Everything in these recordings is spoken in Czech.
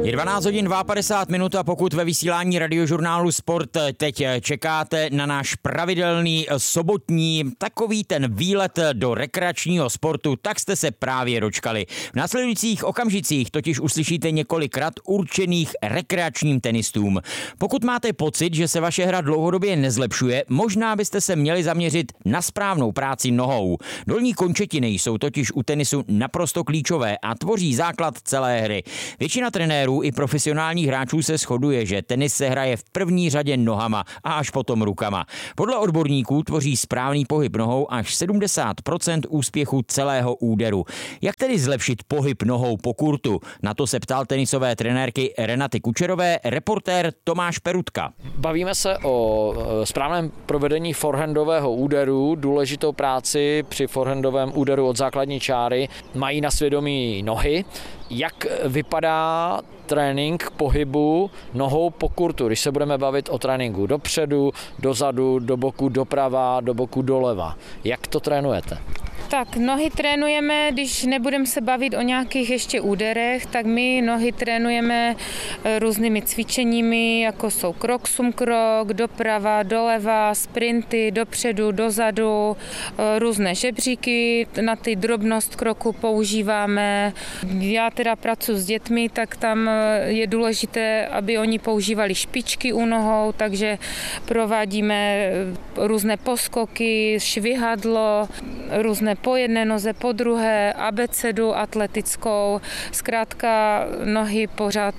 Je 12 hodin 52 minut a pokud ve vysílání Radiožurnálu Sport teď čekáte na náš pravidelný sobotní takový ten výlet do rekreačního sportu, tak jste se právě dočkali. V následujících okamžicích totiž uslyšíte několikrát určených rekreačním tenistům. Pokud máte pocit, že se vaše hra dlouhodobě nezlepšuje, možná byste se měli zaměřit na správnou práci nohou. Dolní končetiny jsou totiž u tenisu naprosto klíčové a tvoří základ celé hry. Většina trenérů i profesionálních hráčů se shoduje, že tenis se hraje v první řadě nohama a až potom rukama. Podle odborníků tvoří správný pohyb nohou až 70% úspěchu celého úderu. Jak tedy zlepšit pohyb nohou po kurtu? Na to se ptal tenisové trenérky Renaty Kučerové reportér Tomáš Perutka. Bavíme se o správném provedení forehandového úderu. Důležitou práci při forehandovém úderu od základní čáry mají na svědomí nohy. Jak vypadá trénink pohybu nohou po kurtu, když se budeme bavit o tréninku dopředu, dozadu, do boku doprava, do boku doleva? Jak to trénujete? Tak nohy trénujeme, když nebudeme se bavit o nějakých ještě úderech, tak my nohy trénujeme různými cvičeními, jako jsou krok, sum, krok, doprava, doleva, sprinty, dopředu, dozadu, různé žebříky, na ty drobnost kroku používáme. Já teda pracuji s dětmi, tak tam je důležité, aby oni používali špičky u nohou, takže provádíme různé poskoky, švihadlo, různé po jedné noze, po druhé, abecedu atletickou. Zkrátka nohy pořád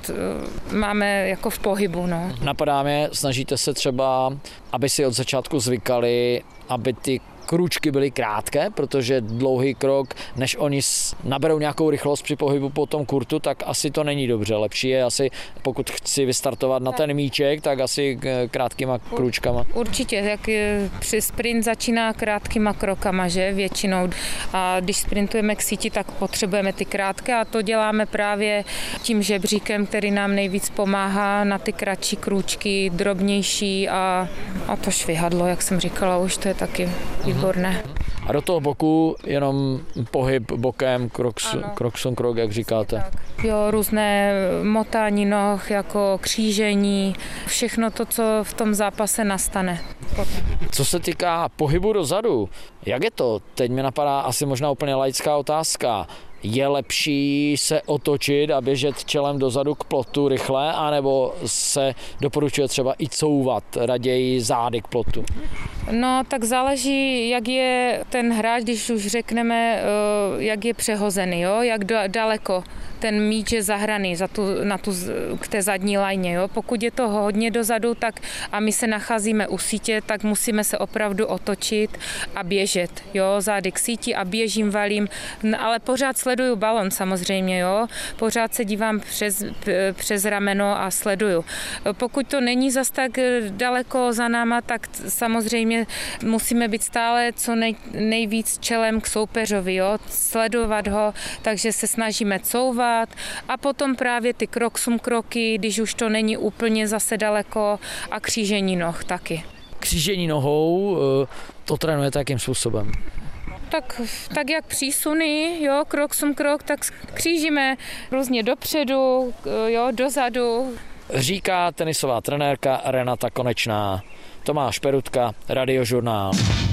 máme jako v pohybu. No. Napadá mě, snažíte se třeba, aby si od začátku zvykali, aby ty krůčky byly krátké, protože dlouhý krok, než oni naberou nějakou rychlost při pohybu po tom kurtu, tak asi to není dobře. Lepší je asi, pokud chci vystartovat na ten míček, tak asi krátkýma krůčkama. Určitě, jak při sprint začíná krátkýma krokama, že většinou. A když sprintujeme k síti, tak potřebujeme ty krátké a to děláme právě tím žebříkem, který nám nejvíc pomáhá na ty kratší krůčky, drobnější a to švihadlo, jak jsem říkala, už to je taky výborné. A do toho boku jenom pohyb bokem, krok, jak říkáte. Jo, různé motání noh, jako křížení, všechno to, co v tom zápase nastane. Co se týká pohybu dozadu, jak je to? Teď mi napadá asi možná úplně laická otázka. Je lepší se otočit a běžet čelem dozadu k plotu rychle, anebo se doporučuje třeba i couvat raději zády k plotu? No, tak záleží, jak je ten hráč, když už řekneme, jak je přehozený, jo? Jak daleko ten míč je zahraný k té zadní lajně. Jo? Pokud je to hodně dozadu, tak a my se nacházíme u sítě, tak musíme se opravdu otočit a běžet. Jo? Zády k síti a běžím, valím, ale pořád sleduju balon samozřejmě. Jo? Pořád se dívám přes rameno a sleduju. Pokud to není zas tak daleko za náma, tak samozřejmě musíme být stále co nejvíc čelem k soupeřovi, jo? Sledovat ho, takže se snažíme couvat a potom právě ty kroky, když už to není úplně zase daleko a křížení noh taky. Křížení nohou, to trénujete jakým způsobem? Tak jak přísuny, jo, krok, tak křížíme různě dopředu, jo, dozadu. Říká tenisová trenérka Renata Konečná. Tomáš Perutka, Radiožurnál.